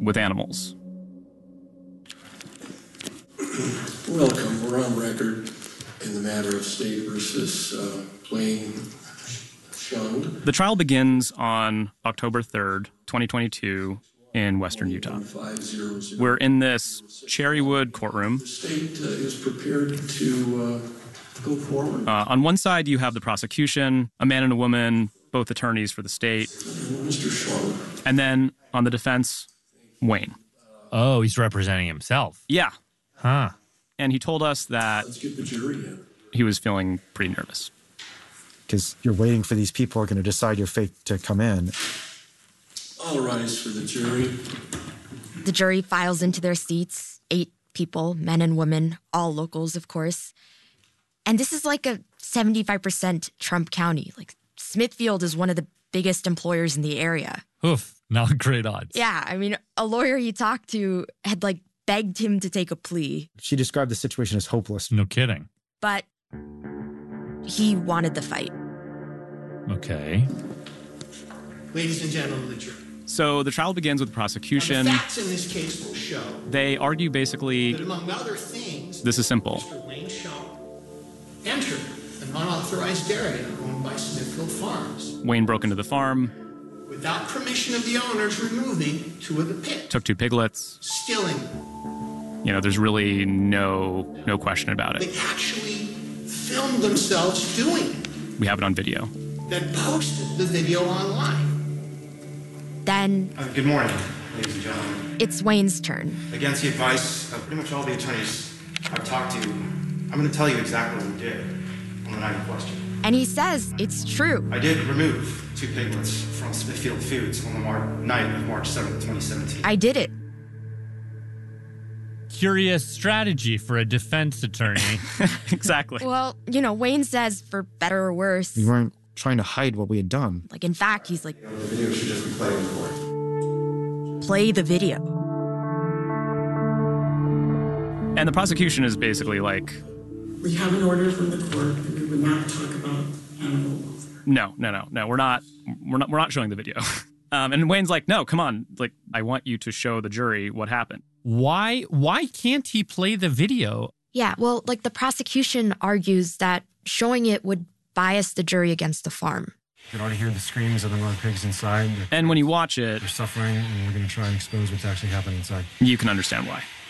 with animals. Welcome. We're on record in the matter of State versus Wayne Shund. The trial begins on October 3rd, 2022 in western Utah. We're in this Cherrywood courtroom. The state is prepared to go forward. On one side, you have the prosecution, a man and a woman, both attorneys for the state. Mr. Schwaller. And then on the defense, Wayne. Oh, he's representing himself. Yeah. Huh. And he told us that Let's get the jury in. he was feeling pretty nervous. Because you're waiting for these people who are going to decide your fate to come in. All rise for the jury. The jury files into their seats, 8 people, men and women, all locals, of course. And this is like a 75% Trump County. Like, Smithfield is one of the biggest employers in the area. Oof, not great odds. Yeah, I mean, a lawyer he talked to had, begged him to take a plea. She described the situation as hopeless. No kidding. But he wanted the fight. Okay. Ladies and gentlemen of the jury. So the trial begins with the prosecution. The facts in this case will show They argue basically, that, among other things, this is simple. Mr. Wayne Shaw entered an unauthorized area owned by Smithfield Farms Wayne broke into the farm, without permission of the owners, removing 2 of the pigs, took 2 piglets. stealing. There's really no question about They it. actually filmed themselves doing it, We have it on video. then posted the video online. Then Good morning, ladies and gentlemen. it's Wayne's turn. Against the advice of pretty much all the attorneys I've talked to, I'm going to tell you exactly what we did on the night in question. And he says it's true. I did remove 2 piglets from Smithfield Foods on the night of March 7th, 2017. I did it. Curious strategy for a defense attorney. Exactly. Well, Wayne says, for better or worse. We weren't trying to hide what we had done. In fact, he's like, The video should just be played in court. play the video. And the prosecution is basically like, We have an order from the court that we would not talk about animal welfare. no, we're not showing the video. And Wayne's like, no, come on. I want you to show the jury what happened. Why can't he play the video? Yeah, well, the prosecution argues that showing it would bias the jury against the farm. You can already hear the screams of the mother pigs inside. And when you watch it, They're suffering, and we're going to try and expose what's actually happening inside. you can understand why.